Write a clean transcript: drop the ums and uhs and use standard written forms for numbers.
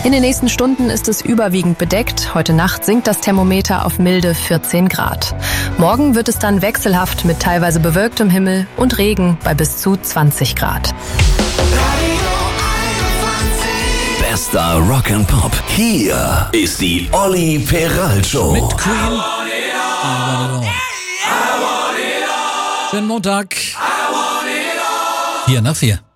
In den nächsten Stunden ist es überwiegend bedeckt. Heute Nacht sinkt das Thermometer auf milde 14 Grad. Morgen wird es dann wechselhaft mit teilweise bewölktem Himmel und Regen bei bis zu 20 Grad. Bester Rock and Pop. Hier ist die Olli Peral Show. Mit Queen. I want it all. Schönen Montag. 4 nach 4.